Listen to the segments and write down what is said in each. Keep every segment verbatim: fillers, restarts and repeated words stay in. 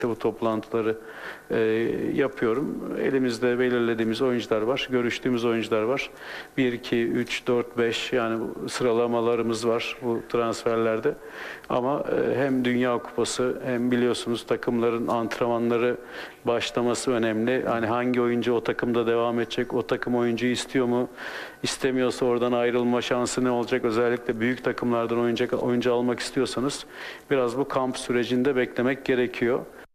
bu toplantıları e, yapıyorum. Elimizde belirlediğimiz oyuncular var, görüştüğümüz oyuncular var. bir, iki, üç, dört, beş yani sıralamalarımız var bu transferlerde. Ama e, hem Dünya Kupası hem biliyorsunuz takımların antrenmanları başlaması önemli. Hani hangi oyuncu o takımda devam edecek, o takım oyuncu istiyor mu, istemiyorsa oradan ayrılma şansı ne olacak? Özellikle büyük takımlardan oyuncu, oyuncu almak istiyorsanız biraz bu kamp sürecinde beklemek gerekiyor.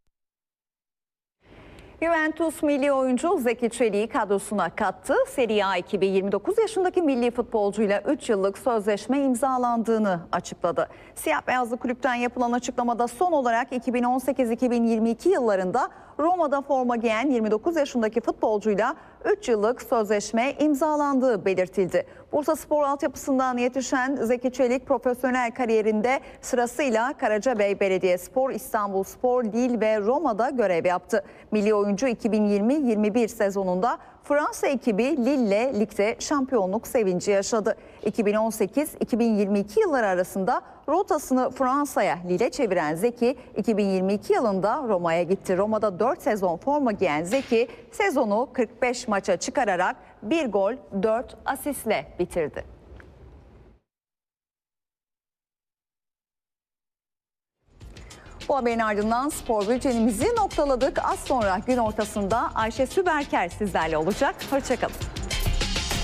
Juventus milli oyuncu Zeki Çelik'i kadrosuna kattı. Serie A ekibi yirmi dokuz yaşındaki milli futbolcuyla üç yıllık sözleşme imzalandığını açıkladı. Siyah beyazlı kulüpten yapılan açıklamada son olarak iki bin on sekiz iki bin yirmi iki yıllarında Roma'da forma giyen yirmi dokuz yaşındaki futbolcuyla üç yıllık sözleşme imzalandığı belirtildi. Bursaspor altyapısından yetişen Zeki Çelik profesyonel kariyerinde sırasıyla Karacabey Belediyespor, İstanbulspor, Lille ve Roma'da görev yaptı. Milli oyuncu iki bin yirmi yirmi bir sezonunda Fransa ekibi Lille'le ligde şampiyonluk sevinci yaşadı. iki bin on sekiz iki bin yirmi iki yılları arasında rotasını Fransa'ya Lille'e çeviren Zeki iki bin yirmi iki yılında Roma'ya gitti. Roma'da dört sezon forma giyen Zeki sezonu kırk beş maça çıkararak bir gol dört asistle bitirdi. Bu haberin ardından spor bültenimizi noktaladık. Az sonra gün ortasında Ayşe Süberker sizlerle olacak. Hoşça kalın.